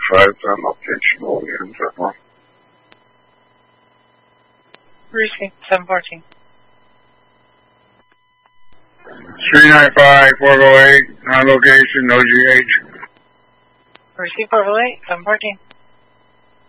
on location Williams. Receive 714. 395, 408, on location, no GH. Receive 408, 714.